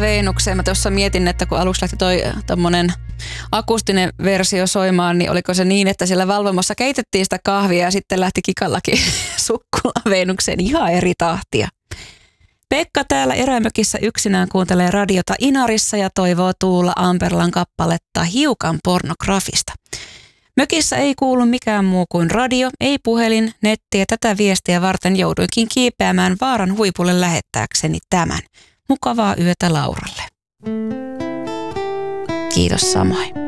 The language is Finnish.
Veenukseen. Mä tuossa mietin, että kun aluksi lähti toi tommonen akustinen versio soimaan, niin oliko se niin, että siellä valvomossa keitettiin sitä kahvia ja sitten lähti kikallakin Sukkula Veenukseen ihan eri tahtia. Pekka täällä erämökissä yksinään kuuntelee radiota Inarissa ja toivoo Tuula Amperlan kappaletta Hiukan pornografista. Mökissä ei kuulu mikään muu kuin radio, ei puhelin, netti ja tätä viestiä varten jouduinkin kiipeämään vaaran huipulle lähettääkseni tämän. Mukavaa yötä Lauralle. Kiitos samoin.